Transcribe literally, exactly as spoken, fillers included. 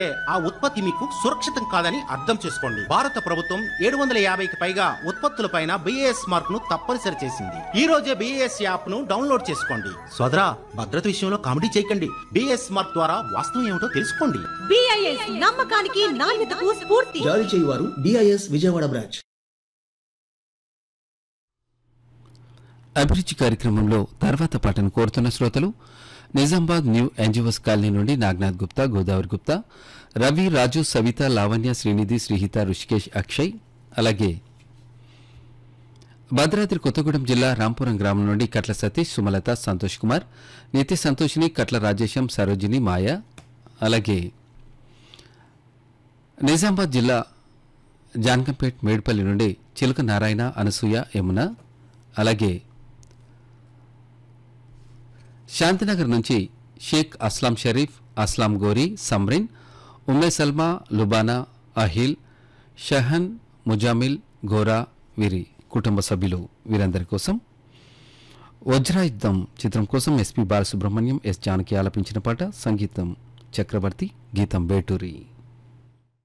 ఆ ఉత్పత్తి మీకు సురక్షితం కాదని అర్థం చేసుకోండి. భారత ప్రభుత్వం ఏడు వందల యాభైకి పైగా ఉత్పత్తులపైన బిఏఎస్ మార్క్ ను తప్పనిసరి చేసింది. ఈ రోజే బిఏఎస్ యాప్ ను డౌన్లోడ్ చేసుకోండి. సోదరా, భద్రత విషయంలో కామెడీ చేయకండి. బిఏఎస్ మార్క్ ద్వారా వాస్తవం ఏమిటో తెలుసుకోండి. బిఐఎస్ నమ్మకానికి నాణ్యతకు స్ఫూర్తి. జారీ చేయువారు బిఐఎస్ విజయవాడ బ్రాంచ్. అభిరుచి కార్యక్రమంలో తర్వాత పాటను కోరుతున్న శ్రోతలు నిజామాబాద్ న్యూ ఎన్జిఓస్ కాలనీ నుండి నాగనాథ్ గుప్తా, గోదావరి గుప్తా, రవి, రాజు, సవిత, లావణ్య, శ్రీనిధి, శ్రీహిత, ఋషికేష్, అక్షయ్, అలాగే భద్రాద్రి కొత్తగూడెం జిల్లా రాంపురం గ్రామం నుండి కట్ల సతీష్, సుమలత, సంతోష్ కుమార్, నిత్య సంతోషిని, కట్ల రాజేశం, సరోజిని, మాయ, అలాగే నిజామాబాద్ జిల్లా జాన్కంపేట్ మేడ్పల్లి నుండి చిలుక నారాయణ, అనసూయ, యమున, అలాగే శాంతినగర్ నుంచి షేక్ అస్లాం షరీఫ్, అస్లాం గోరీ, సమ్రిన్, ఉమ్మే సల్మా, లుబానా, అహిల్, షహన్, ముజామిల్, గోరా, వీరి కుటుంబ సభ్యులు వీరందరి కోసం వజ్రాయుద్ధం చిత్రం కోసం ఎస్పి బాలసుబ్రహ్మణ్యం, ఎస్ జానకి ఆలపించిన పాట, సంగీతం చక్రవర్తి, గీతం బేటూరి.